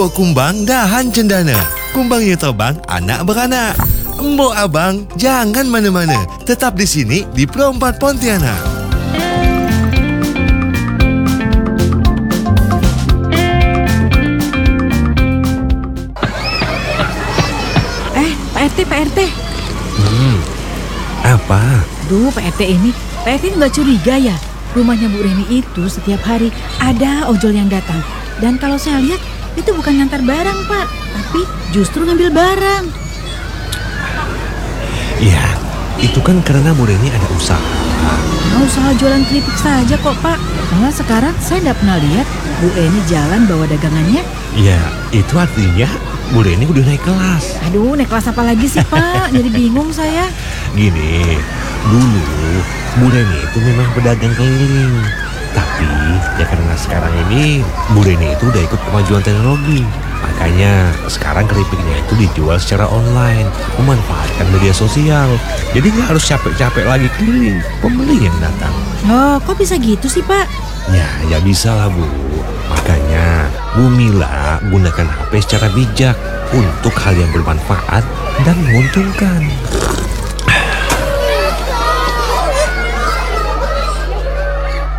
Kumbang dahan cendana. Kumbang yang terbang anak beranak. Mbok abang jangan mana-mana. Tetap di sini di Pro 4 Pontianak. Pak RT. Apa? Duh, Pak RT ini nggak curiga ya? Rumahnya Bu Reni itu setiap hari ada ojol yang datang. Dan kalau saya lihat, itu bukan ngantar barang, Pak. Tapi justru ngambil barang. Ya, itu kan karena Bu Reni ada usaha. Usaha jualan keripik saja kok, Pak. Malah sekarang saya nggak pernah lihat Bu Reni jalan bawa dagangannya. Ya, itu artinya Bu Reni udah naik kelas. Aduh, naik kelas apa lagi sih, Pak? Jadi bingung saya. Gini, dulu Bu Reni itu memang pedagang keliling. Tapi ya karena sekarang ini Bu Reni itu udah ikut kemajuan teknologi. Makanya sekarang keripiknya itu dijual secara online, memanfaatkan media sosial. Jadi nggak harus capek-capek lagi keliling, pembeli yang datang. Oh, kok bisa gitu sih, Pak? Ya bisa lah Bu. Makanya Bu Mila gunakan HP secara bijak untuk hal yang bermanfaat dan menguntungkan.